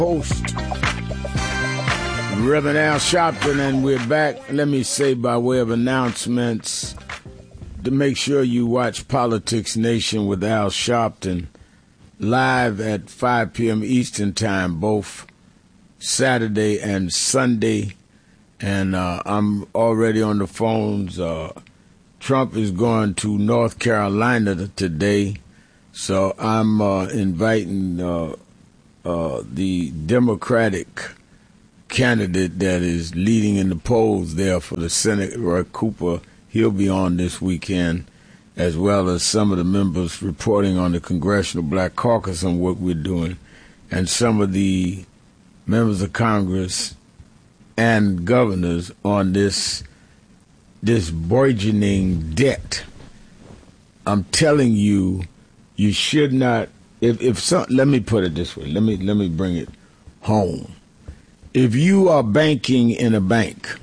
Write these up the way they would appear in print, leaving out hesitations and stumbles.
Host Reverend Al Sharpton, and we're back. Let me say by way of announcements to make sure you watch Politics Nation with Al Sharpton live at 5 p.m. Eastern Time, both Saturday and Sunday. And I'm already on the phones. Trump is going to North Carolina today, so I'm inviting the Democratic candidate that is leading in the polls there for the Senate, Roy Cooper. He'll be on this weekend, as well as some of the members reporting on the Congressional Black Caucus and what we're doing, and some of the members of Congress and governors on this burgeoning debt. I'm telling you, you should not. Let me put it this way. Let me bring it home. If you are banking in a bank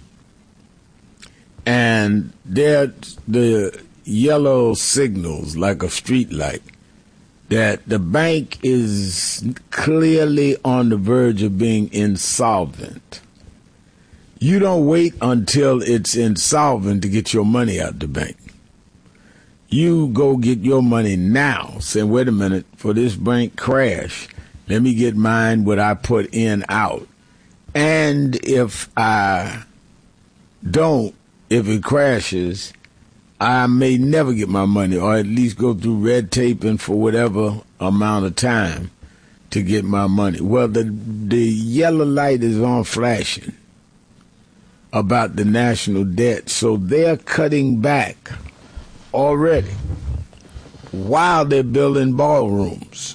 and there's the yellow signals like a street light that the bank is clearly on the verge of being insolvent, you don't wait until it's insolvent to get your money out the bank. You go get your money now. Say, wait a minute, for this bank crash, let me get mine, what I put in, out. And if I don't, if it crashes, I may never get my money, or at least go through red tape and for whatever amount of time to get my money. Well, the yellow light is on flashing about the national debt, so they're cutting back already while they're building ballrooms,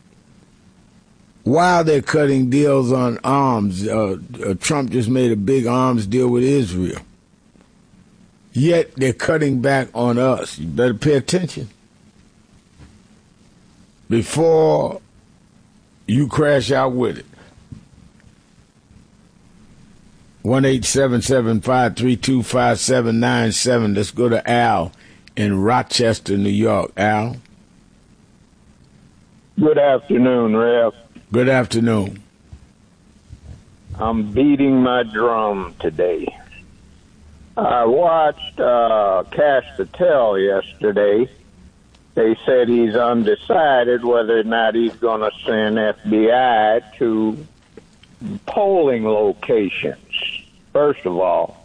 while they're cutting deals on arms. Trump just made a big arms deal with Israel, yet they're cutting back on us. You better pay attention before you crash out with it. 1-877-532-5797. Let's go to Al in Rochester, New York. Al? Good afternoon, Rev. Good afternoon. I'm beating my drum today. I watched Cash Patel yesterday. They said he's undecided whether or not he's going to send FBI to polling locations. First of all,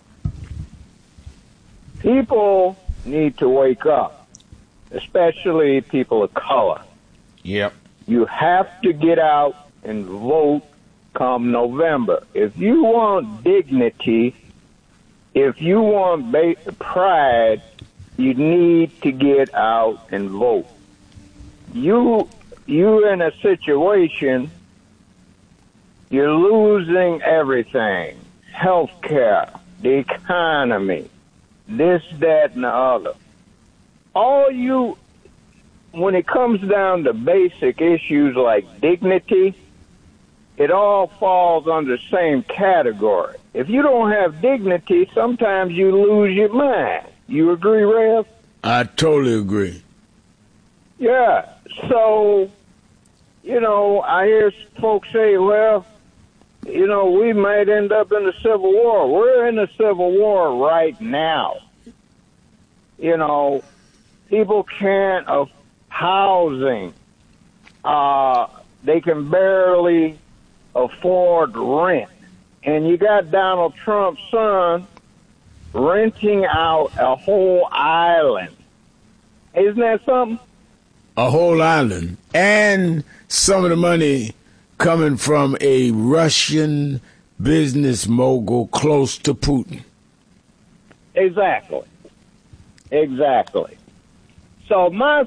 people need to wake up, especially people of color. Yep. You have to get out and vote come November. If you want dignity, if you want pride, you need to get out and vote. You're in a situation, you're losing everything. Health care, the economy, this, that, and the other. When it comes down to basic issues like dignity, it all falls under the same category. If you don't have dignity, sometimes you lose your mind. You agree, Rev? I totally agree. Yeah. So, I hear folks say, well, we might end up in a civil war. We're in a civil war right now. People can't afford housing. They can barely afford rent. And you got Donald Trump's son renting out a whole island. Isn't that something? A whole island. And some of the money coming from a Russian business mogul close to Putin. Exactly. So my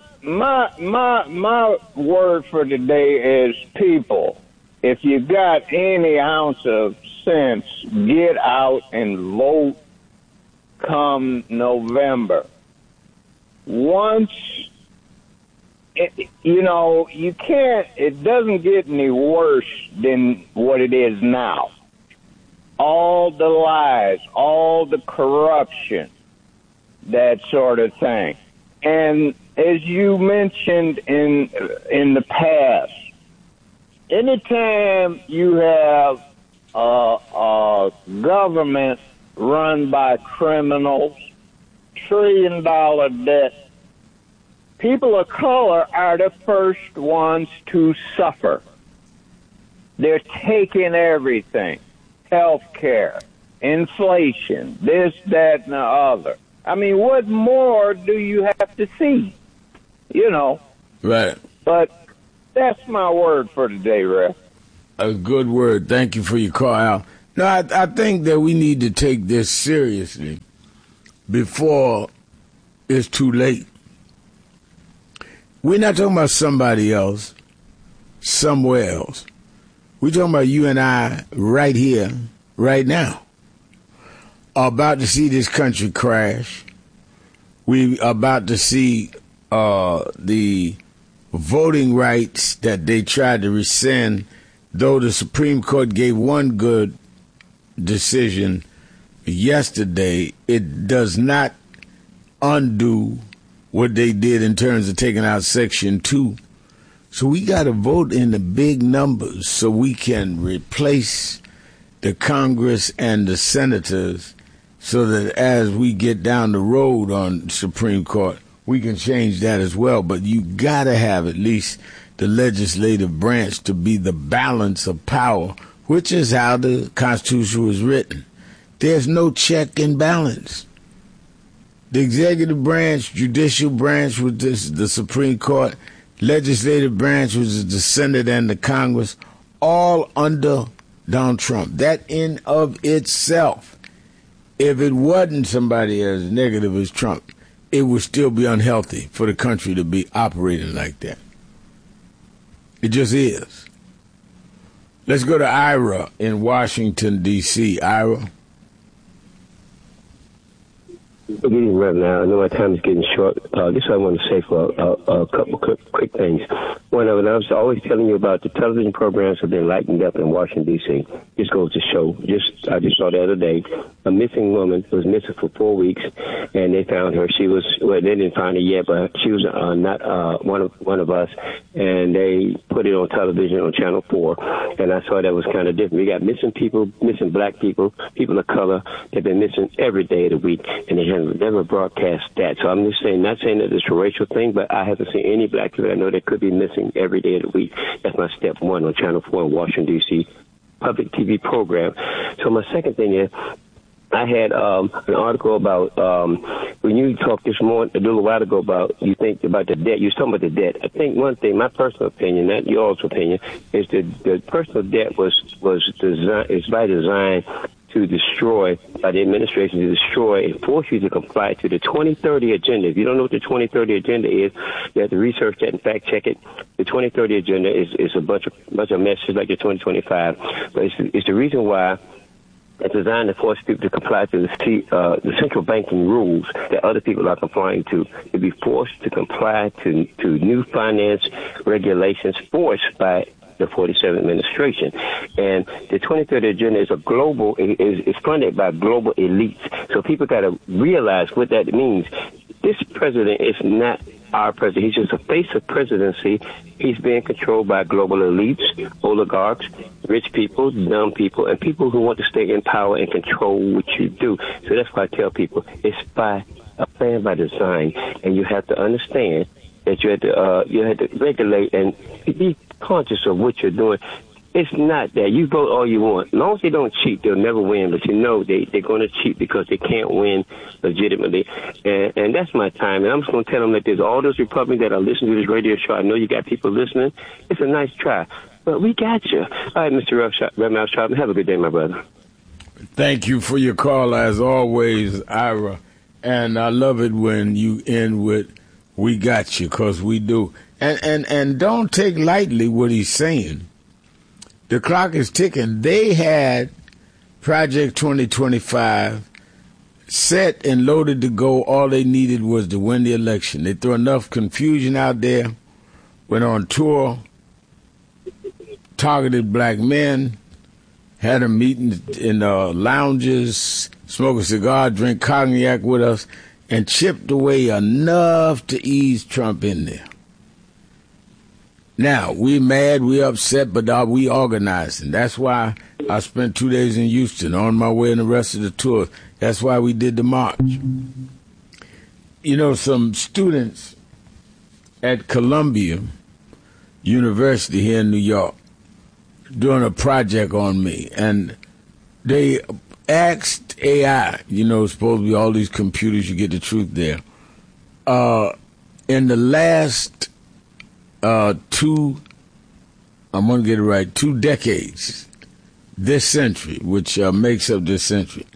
word for today is people. If you got any ounce of sense, get out and vote come November. Once, you can't, it doesn't get any worse than what it is now. All the lies, all the corruption, that sort of thing. And as you mentioned in the past, anytime you have a government run by criminals, $1 trillion debt, people of color are the first ones to suffer. They're taking everything. Health care, inflation, this, that, and the other. I mean, what more do you have to see? You know. Right. But that's my word for today, Ref. A good word. Thank you for your call, Al. No, I think that we need to take this seriously before it's too late. We're not talking about somebody else, somewhere else. We're talking about you and I right here, right now. About to see this country crash. We about to see the voting rights that they tried to rescind, though the Supreme Court gave one good decision yesterday. It does not undo what they did in terms of taking out Section 2. So we got to vote in the big numbers so we can replace the Congress and the senators so that as we get down the road on Supreme Court, we can change that as well. But you got to have at least the legislative branch to be the balance of power, which is how the Constitution was written. There's no check and balance. The executive branch, judicial branch, which is the Supreme Court, legislative branch, which is the Senate and the Congress, all under Donald Trump. That in of itself, if it wasn't somebody as negative as Trump, it would still be unhealthy for the country to be operating like that. It just is. Let's go to Ira in Washington, D.C. Ira. Good evening, Reverend. Now, I know my time is getting short. This is what I want to say for a couple quick things. One of it, I was always telling you about the television programs have been lightened up in Washington, D.C. This goes to show. I just saw the other day, a missing woman was missing for 4 weeks, and they found her. She was, well, they didn't find her yet, but she was not one of us, and they put it on television on Channel 4, and I saw that was kind of different. We got missing people, missing black people, people of color. They've been missing every day of the week, and they have never broadcast that. So I'm just saying, not saying that it's a racial thing, but I haven't seen any black people I know that could be missing every day of the week. That's my step one on Channel 4 in Washington, D.C. public TV program. So my second thing is, I had an article about when you talked this morning, a little while ago, about you think about the debt. You was talking about the debt. I think one thing, my personal opinion, not yours opinion, is that the personal debt was designed, is by design to destroy, by the administration to destroy and force you to comply to the 2030 agenda. If you don't know what the 2030 agenda is, you have to research that and fact check it. The 2030 agenda is a bunch of messages like the 2025, but it's the reason why it's designed to force people to comply to the central banking rules that other people are complying to be forced to comply to new finance regulations forced by the 47th administration. And the 2030 agenda is is funded by global elites. So people got to realize what that means. This president is not our president. He's just a face of presidency. He's being controlled by global elites, oligarchs, rich people, dumb people, and people who want to stay in power and control what you do. So that's why I tell people it's by a plan by design, and you have to understand that you have to regulate and be conscious of what you're doing. It's not that you vote all you want. As long as they don't cheat, they'll never win. But you know they're going to cheat because they can't win legitimately. And that's my time. And I'm just going to tell them that there's all those Republicans that are listening to this radio show. I know you got people listening. It's a nice try. But we got you. All right, Mr. Reverend Sharpton, have a good day, my brother. Thank you for your call, as always, Ira. And I love it when you end with, we got you, because we do. And don't take lightly what he's saying. The clock is ticking. They had Project 2025 set and loaded to go. All they needed was to win the election. They threw enough confusion out there, went on tour, targeted black men, had a meeting in lounges, smoke a cigar, drink cognac with us, and chipped away enough to ease Trump in there. Now, we mad, we upset, but are we organizing? That's why I spent 2 days in Houston on my way in the rest of the tour. That's why we did the march. You know, some students at Columbia University here in New York doing a project on me, and they asked AI, you know, supposed to be all these computers, you get the truth there. In the last two decades, this century, which makes up this century,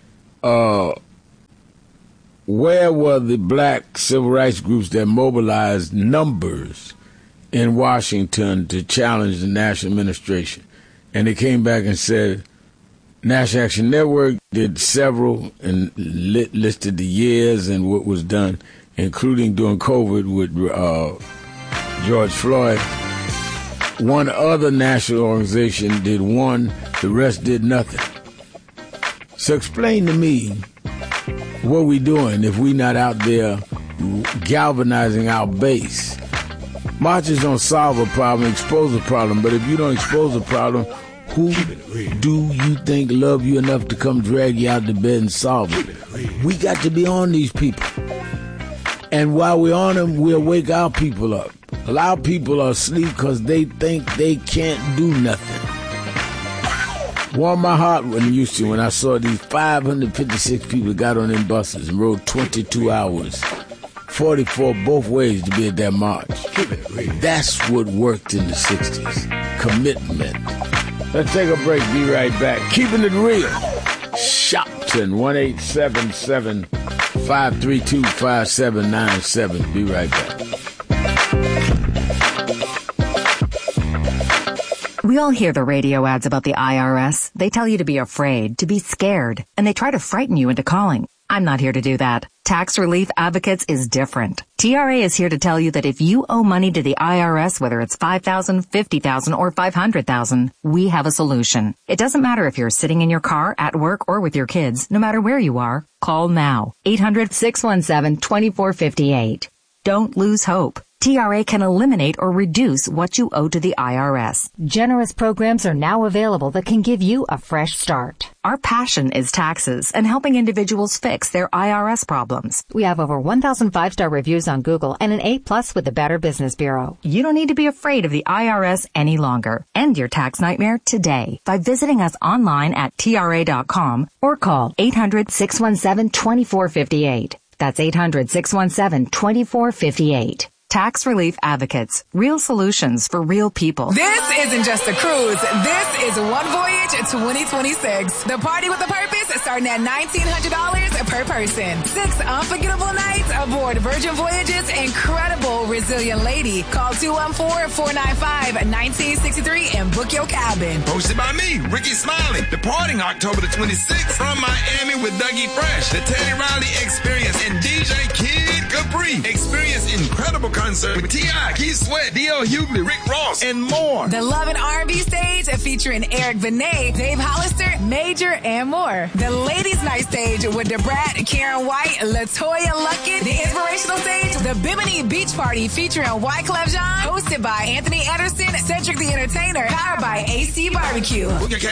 where were the black civil rights groups that mobilized numbers in Washington to challenge the national administration? And they came back and said, National Action Network did several and listed the years and what was done, including during COVID with George Floyd. One other national organization did one, the rest did nothing. So explain to me what we doing if we not out there galvanizing our base. Marches don't solve a problem, expose a problem, but if you don't expose a problem, who do you think love you enough to come drag you out of bed and solve it? We got to be on these people. And while we're on them, we'll wake our people up. A lot of people are asleep because they think they can't do nothing. Warmed my heart when I saw these 556 people got on them buses and rode 22 hours, 44 both ways to be at that march. That's what worked in the 60s. Commitment. Let's take a break. Be right back. Keeping it real. Shopton, 1-877-532-5797. Be right back. We all hear the radio ads about the IRS. They tell you to be afraid, to be scared, and they try to frighten you into calling. I'm not here to do that. Tax Relief Advocates is different. TRA is here to tell you that if you owe money to the IRS, whether it's $5,000, $50,000, or $500,000, we have a solution. It doesn't matter if you're sitting in your car, at work, or with your kids. No matter where you are, call now. 800-617-2458. Don't lose hope. TRA can eliminate or reduce what you owe to the IRS. Generous programs are now available that can give you a fresh start. Our passion is taxes and helping individuals fix their IRS problems. We have over 1,000 5-star reviews on Google and an A+ with the Better Business Bureau. You don't need to be afraid of the IRS any longer. End your tax nightmare today by visiting us online at TRA.com or call 800-617-2458. That's 800-617-2458. Tax Relief Advocates. Real solutions for real people. This isn't just a cruise. This is One Voyage 2026. The party with a purpose starting at $1,900 per person. 6 unforgettable nights aboard Virgin Voyage's incredible Resilient Lady. Call 214-495-1963 and book your cabin. Hosted by me, Ricky Smiley. Departing October the 26th from Miami with Dougie Fresh, the Teddy Riley Experience, and DJ Kid Capri. Experience incredible concert with T.I., Keith Sweat, D.L. Hughley, Rick Ross, and more. The Love and R&B stage featuring Eric Benet, Dave Hollister, Major, and more. The Ladies Night stage with DeBrat, Karen White, LaToya Luckett. The inspirational stage, the Bimini Beach Party featuring Wyclef Jean, hosted by Anthony Anderson, Cedric the Entertainer, powered by AC Barbecue. Book your